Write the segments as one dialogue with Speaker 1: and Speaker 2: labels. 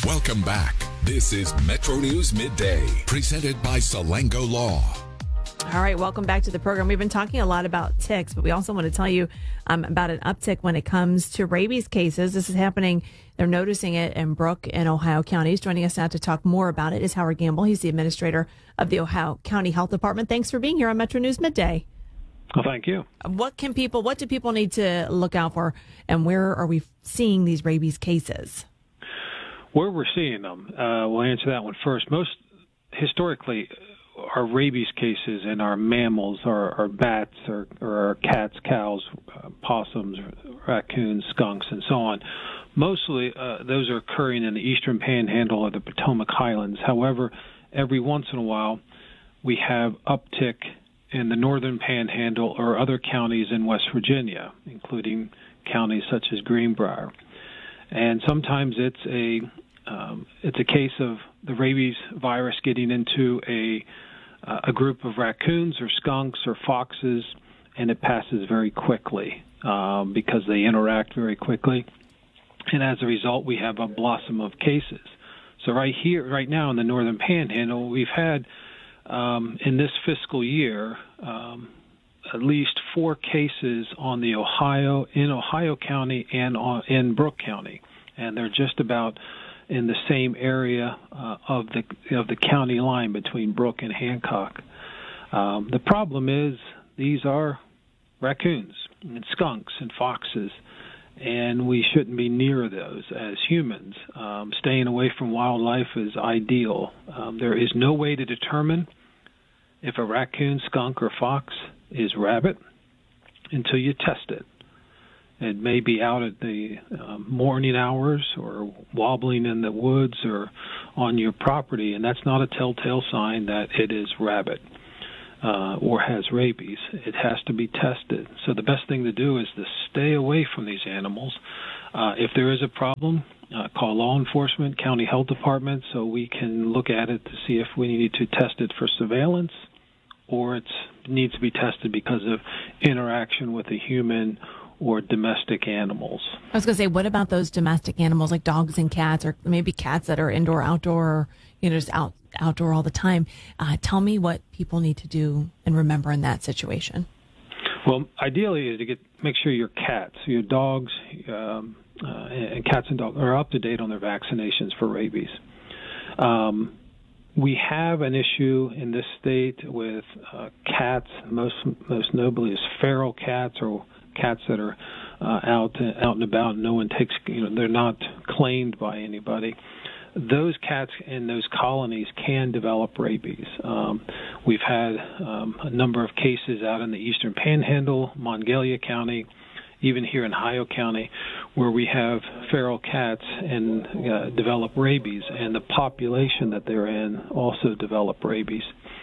Speaker 1: Welcome back. This is Metro News Midday, presented by Salango Law.
Speaker 2: All right, welcome back to the program. We've been talking a lot about ticks, but we also want to tell you about an uptick when it comes to rabies cases. This is happening. They're noticing it in Brooke and Ohio counties. Joining us now to talk more about it is Howard Gamble. He's the administrator of the Ohio County Health Department. Thanks for being here on Metro News Midday.
Speaker 3: Well, thank you.
Speaker 2: What do people need to look out for, and where are we seeing these rabies cases?
Speaker 3: Where we're seeing them, we'll answer that one first. Most historically, our rabies cases in our mammals are bats or our cats, cows, possums, raccoons, skunks, and so on. Mostly those are occurring in the eastern panhandle of the Potomac Highlands. However, every once in a while we have uptick in the northern panhandle or other counties in West Virginia, including counties such as Greenbrier. And sometimes it's a case of the rabies virus getting into a group of raccoons or skunks or foxes, and it passes very quickly because they interact very quickly. And as a result, we have a blossom of cases. So right now in the northern panhandle, we've had in this fiscal year at least 4 cases in Ohio County and in Brooke County, and they're just about in the same area of the county line between Brooke and Hancock. The problem is these are raccoons and skunks and foxes, and we shouldn't be near those as humans. Staying away from wildlife is ideal. There is no way to determine if a raccoon, skunk, or fox is rabbit until you test it. It may be out at the morning hours or wobbling in the woods or on your property, and that's not a telltale sign that it is rabbit or has rabies. It has to be tested. So the best thing to do is to stay away from these animals. If there is a problem, call law enforcement, county health department, so we can look at it to see if we need to test it for surveillance or it needs to be tested because of interaction with a human or domestic animals.
Speaker 2: I was going to say, what about those domestic animals like dogs and cats, or maybe cats that are indoor, outdoor, just outdoor all the time? Tell me what people need to do and remember in that situation.
Speaker 3: Well, ideally is to make sure your cats, your dogs, and cats and dogs are up to date on their vaccinations for rabies. We have an issue in this state with cats, most notably is feral cats or cats that are out and about. No one takes, they're not claimed by anybody. Those cats in those colonies can develop rabies. We've had a number of cases out in the eastern panhandle, Monongalia County, even here in Ohio County, where we have feral cats and develop rabies, and the population that they're in also develop rabies.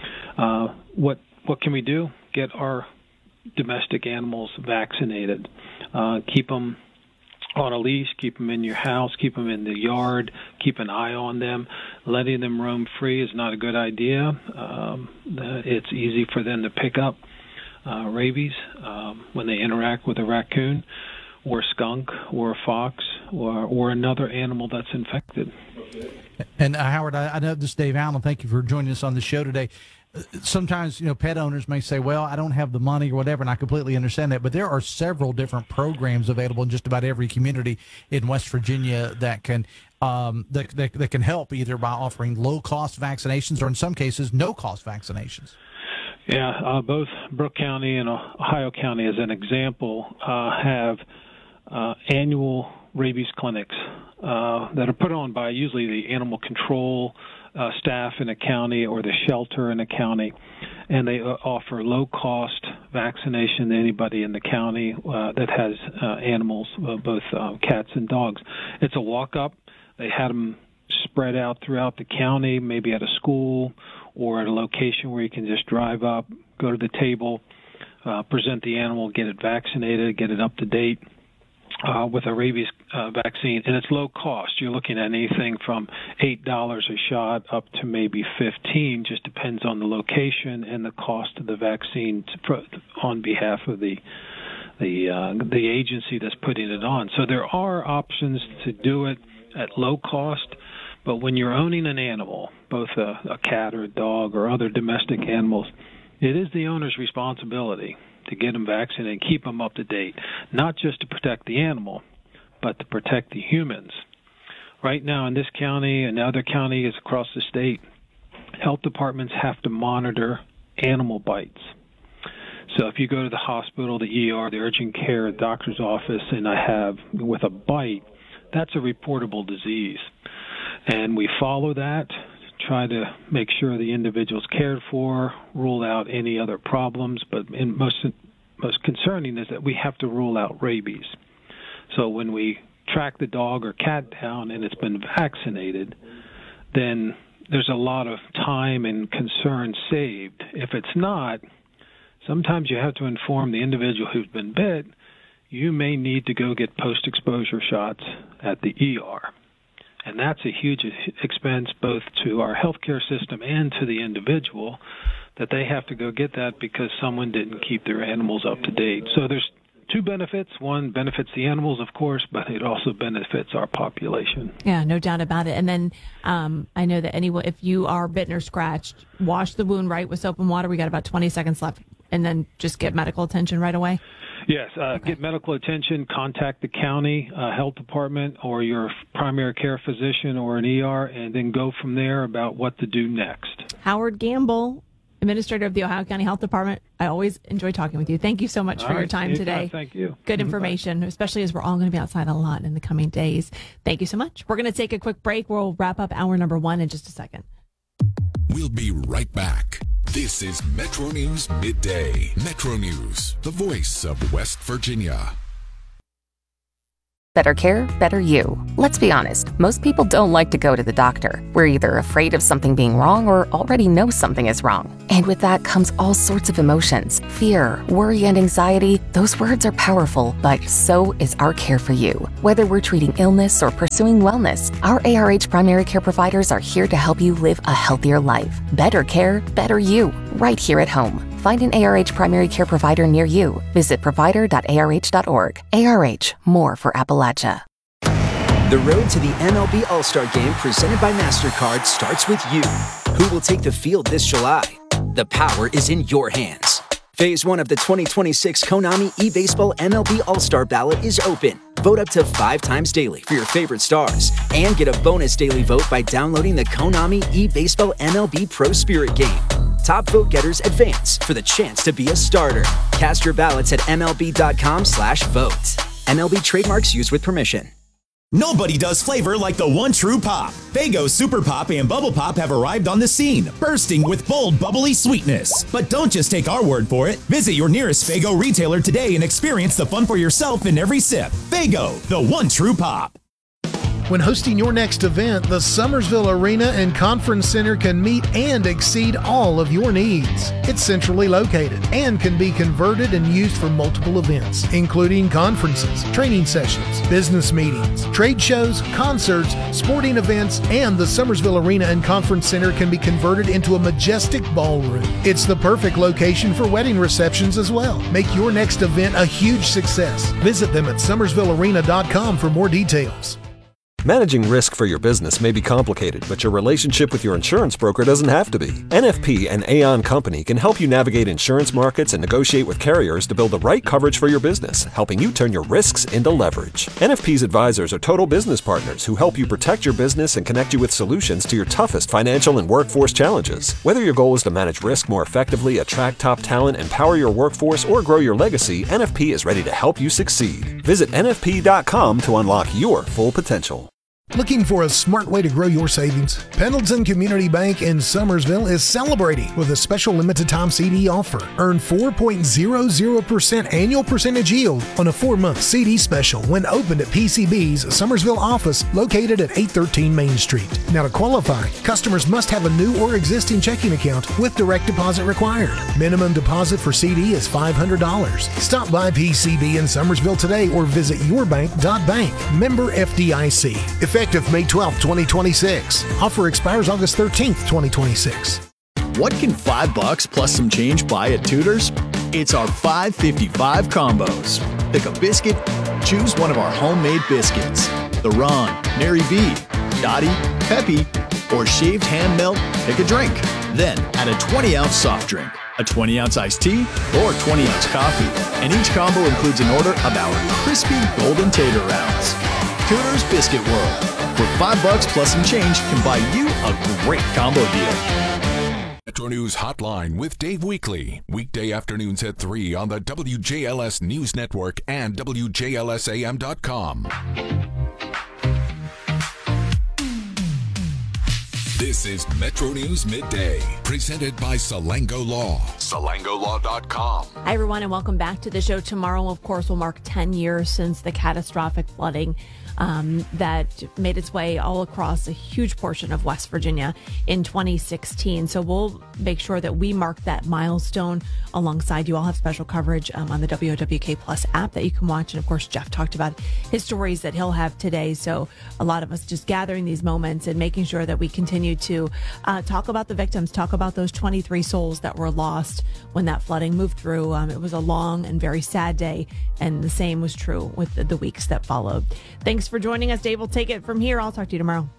Speaker 3: What can we do? Get our domestic animals vaccinated. Keep them on a leash, keep them in your house, keep them in the yard, keep an eye on them. Letting them roam free is not a good idea. It's easy for them to pick up rabies when they interact with a raccoon or a skunk or a fox or another animal that's infected.
Speaker 4: And Howard, I know this is Dave Allen. Thank you for joining us on the show today. Sometimes, pet owners may say, well, I don't have the money or whatever, and I completely understand that. But there are several different programs available in just about every community in West Virginia that can that can help, either by offering low-cost vaccinations or, in some cases, no-cost vaccinations.
Speaker 3: Yeah, both Brooke County and Ohio County, as an example, have annual rabies clinics that are put on by usually the animal control staff in a county or the shelter in a county, and they offer low-cost vaccination to anybody in the county that has animals, both cats and dogs. It's a walk-up. They had them spread out throughout the county, maybe at a school or at a location where you can just drive up, go to the table, present the animal, get it vaccinated, get it up to date with a rabies vaccine, and it's low cost. You're looking at anything from $8 a shot up to maybe $15. Just depends on the location and the cost of the vaccine on behalf of the agency that's putting it on. So there are options to do it at low cost, But when you're owning an animal, both a cat or a dog or other domestic animals, it is the owner's responsibility to get them vaccinated and keep them up to date, not just to protect the animal, but to protect the humans. Right now in this county and other counties across the state, health departments have to monitor animal bites. So if you go to the hospital, the ER, the urgent care, doctor's office, and I have with a bite, that's a reportable disease. And we follow that, try to make sure the individual's cared for, rule out any other problems. But most concerning is that we have to rule out rabies. So when we track the dog or cat down and it's been vaccinated, then there's a lot of time and concern saved. If it's not, sometimes you have to inform the individual who's been bit, you may need to go get post-exposure shots at the ER. And that's a huge expense both to our healthcare system and to the individual, that they have to go get that because someone didn't keep their animals up to date. So there's two benefits. One benefits the animals, of course, but it also benefits our population.
Speaker 2: Yeah, no doubt about it. And then I know that if you are bitten or scratched, wash the wound right with soap and water. We got about 20 seconds left. And then just get medical attention right away?
Speaker 3: Yes, get medical attention, contact the county health department or your primary care physician or an ER, and then go from there about what to do next. Howard
Speaker 2: Gamble, Administrator of the Ohio County Health Department. I always enjoy talking with you. Thank you so much for your time today.
Speaker 3: Thank you.
Speaker 2: Good information, especially as we're all going to be outside a lot in the coming days. Thank you so much. We're going to take a quick break. We'll wrap up hour number 1 in just a second.
Speaker 1: We'll be right back. This is Metro News Midday. Metro News, the voice of West Virginia.
Speaker 5: Better care, better you. Let's be honest, most people don't like to go to the doctor. We're either afraid of something being wrong or already know something is wrong. And with that comes all sorts of emotions. Fear, worry, and anxiety. Those words are powerful, but so is our care for you. Whether we're treating illness or pursuing wellness, our ARH primary care providers are here to help you live a healthier life. Better care, better you. Right here at home. Find an ARH primary care provider near you. Visit provider.arh.org. ARH, more for Appalachia.
Speaker 6: The road to the MLB All-Star Game presented by MasterCard starts with you. Who will take the field this July? The power is in your hands. Phase 1 of the 2026 Konami eBaseball MLB All-Star Ballot is open. Vote up to 5 times daily for your favorite stars and get a bonus daily vote by downloading the Konami eBaseball MLB Pro Spirit game. Top vote getters advance for the chance to be a starter. Cast your ballots at MLB.com/vote. MLB trademarks used with permission.
Speaker 7: Nobody does flavor like the one true pop. Faygo Super Pop and Bubble Pop have arrived on the scene, bursting with bold, bubbly sweetness. But don't just take our word for it. Visit your nearest Faygo retailer today and experience the fun for yourself in every sip. Faygo, the one true pop.
Speaker 8: When hosting your next event, the Summersville Arena and Conference Center can meet and exceed all of your needs. It's centrally located and can be converted and used for multiple events, including conferences, training sessions, business meetings, trade shows, concerts, sporting events, and the Summersville Arena and Conference Center can be converted into a majestic ballroom. It's the perfect location for wedding receptions as well. Make your next event a huge success. Visit them at summersvillearena.com for more details.
Speaker 9: Managing risk for your business may be complicated, but your relationship with your insurance broker doesn't have to be. NFP and Aon Company can help you navigate insurance markets and negotiate with carriers to build the right coverage for your business, helping you turn your risks into leverage. NFP's advisors are total business partners who help you protect your business and connect you with solutions to your toughest financial and workforce challenges. Whether your goal is to manage risk more effectively, attract top talent, empower your workforce, or grow your legacy, NFP is ready to help you succeed. Visit NFP.com to unlock your full potential.
Speaker 8: Looking for a smart way to grow your savings? Pendleton Community Bank in Summersville is celebrating with a special limited-time CD offer. Earn 4.00% annual percentage yield on a 4-month CD special when opened at PCB's Summersville office located at 813 Main Street. Now, to qualify, customers must have a new or existing checking account with direct deposit required. Minimum deposit for CD is $500. Stop by PCB in Summersville today or visit yourbank.bank. Member FDIC. Effective May 12, 2026. Offer expires August 13th, 2026.
Speaker 10: What can $5 plus some change buy at Tudor's? It's our $5.55 combos. Pick a biscuit, choose one of our homemade biscuits. The Ron, Mary B, Dottie, peppy, or shaved ham melt, pick a drink. Then add a 20-ounce soft drink, a 20-ounce iced tea, or 20-ounce coffee. And each combo includes an order of our crispy golden tater rounds. Tudor's Biscuit World, where $5 plus some change can buy you a great combo deal.
Speaker 1: Metro News Hotline with Dave Weekly. Weekday afternoons at 3 on the WJLS News Network and WJLSAM.com. This is Metro News Midday, presented by Salango Law. SalangoLaw.com.
Speaker 2: Hi, everyone, and welcome back to the show. Tomorrow, of course, will mark 10 years since the catastrophic flooding that made its way all across a huge portion of West Virginia in 2016. So we'll make sure that we mark that milestone alongside you. I'll have special coverage on the WOWK Plus app that you can watch. And of course, Jeff talked about his stories that he'll have today. So a lot of us just gathering these moments and making sure that we continue to talk about the victims, talk about those 23 souls that were lost when that flooding moved through. It was a long and very sad day, and the same was true with the weeks that followed. Thanks for joining us. Dave will take it from here. I'll talk to you tomorrow.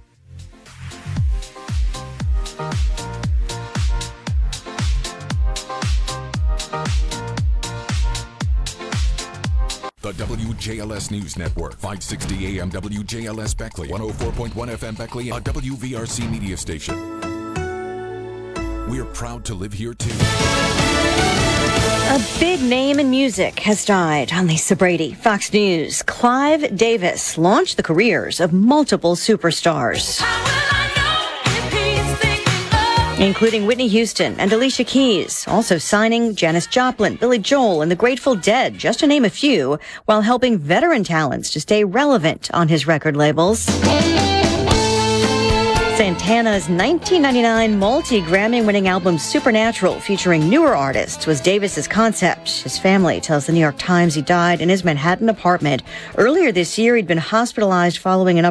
Speaker 1: The WJLS News Network, 560 AM WJLS Beckley, 104.1 FM Beckley, a WVRC media station. We're proud to live here, too.
Speaker 11: A big name in music has died. I'm Lisa Brady, Fox News. Clive Davis launched the careers of multiple superstars, including Whitney Houston and Alicia Keys, also signing Janis Joplin, Billy Joel, and the Grateful Dead, just to name a few, while helping veteran talents to stay relevant on his record labels. Santana's 1999 multi-Grammy-winning album Supernatural, featuring newer artists, was Davis's concept. His family tells the New York Times he died in his Manhattan apartment. Earlier this year, he'd been hospitalized following an